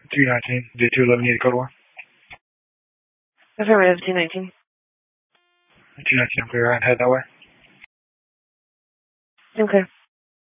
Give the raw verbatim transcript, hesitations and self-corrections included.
two nineteen, J two eleven, you need a code one? Affirmative, two nineteen. two nineteen, I'm clear, and head that way. Okay.